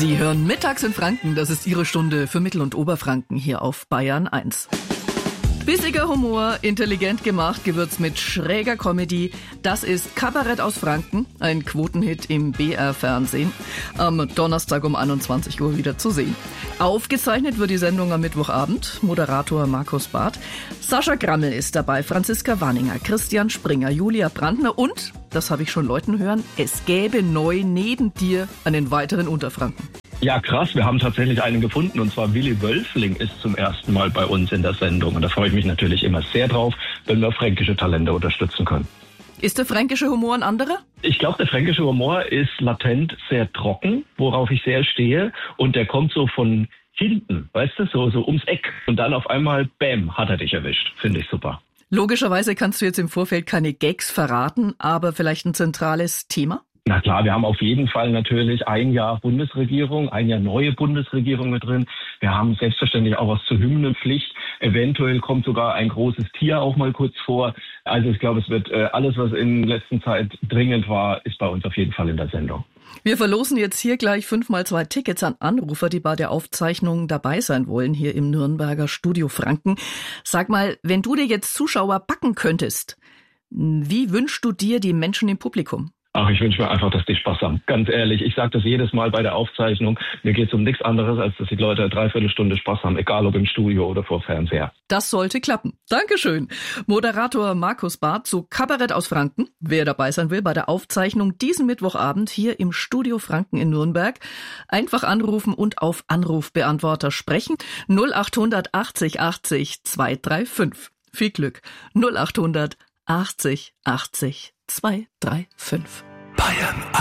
Sie hören Mittags in Franken, das ist Ihre Stunde für Mittel- und Oberfranken hier auf Bayern 1. Bissiger Humor, intelligent gemacht, gewürzt mit schräger Comedy. Das ist Kabarett aus Franken, ein Quotenhit im BR-Fernsehen. Am Donnerstag um 21 Uhr wieder zu sehen. Aufgezeichnet wird die Sendung am Mittwochabend. Moderator Markus Barth. Sascha Grammel ist dabei, Franziska Wanninger, Christian Springer, Julia Brandner und, das habe ich schon Leuten hören, es gäbe neu neben dir einen weiteren Unterfranken. Ja, krass, wir haben tatsächlich einen gefunden, und zwar Willi Wölfling ist zum ersten Mal bei uns in der Sendung. Und da freue ich mich natürlich immer sehr drauf, wenn wir fränkische Talente unterstützen können. Ist der fränkische Humor ein anderer? Ich glaube, der fränkische Humor ist latent sehr trocken, worauf ich sehr stehe. Und der kommt so von hinten, weißt du, so ums Eck. Und dann auf einmal, bäm, hat er dich erwischt. Finde ich super. Logischerweise kannst du jetzt im Vorfeld keine Gags verraten, aber vielleicht ein zentrales Thema? Na klar, wir haben auf jeden Fall natürlich ein Jahr Bundesregierung, ein Jahr neue Bundesregierung mit drin. Wir haben selbstverständlich auch was zur Hymnenpflicht. Eventuell kommt sogar ein großes Tier auch mal kurz vor. Also ich glaube, es wird alles, was in letzter Zeit dringend war, ist bei uns auf jeden Fall in der Sendung. Wir verlosen jetzt hier gleich 5x2 Tickets an Anrufer, die bei der Aufzeichnung dabei sein wollen, hier im Nürnberger Studio Franken. Sag mal, wenn du dir jetzt Zuschauer backen könntest, wie wünschst du dir die Menschen im Publikum? Ach, ich wünsche mir einfach, dass die Spaß haben. Ganz ehrlich, ich sage das jedes Mal bei der Aufzeichnung. Mir geht es um nichts anderes, als dass die Leute 3/4 Stunde Spaß haben, egal ob im Studio oder vor Fernseher. Das sollte klappen. Dankeschön. Moderator Markus Barth zu Kabarett aus Franken. Wer dabei sein will bei der Aufzeichnung diesen Mittwochabend hier im Studio Franken in Nürnberg, einfach anrufen und auf Anrufbeantworter sprechen. 0800 80 80 235. Viel Glück. 0800 80 80 235. Bayern